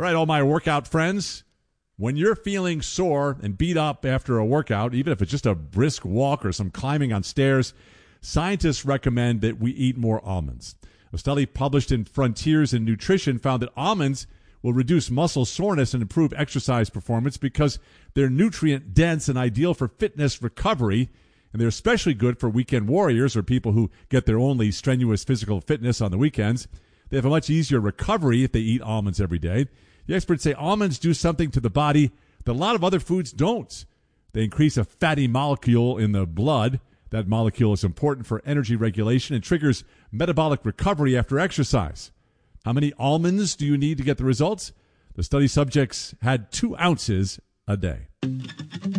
right, all my workout friends, when you're feeling sore and beat up after a workout, even if it's just a brisk walk or some climbing on stairs, scientists recommend that we eat more almonds. A study published in Frontiers in Nutrition found that almonds will reduce muscle soreness and improve exercise performance because they're nutrient dense and ideal for fitness recovery. And they're especially good for weekend warriors or people who get their only strenuous physical fitness on the weekends. They have a much easier recovery if they eat almonds every day. The experts say almonds do something to the body that a lot of other foods don't. They increase a fatty molecule in the blood. That molecule is important for energy regulation and triggers metabolic recovery after exercise. How many almonds do you need to get the results? The study subjects had 2 ounces a day.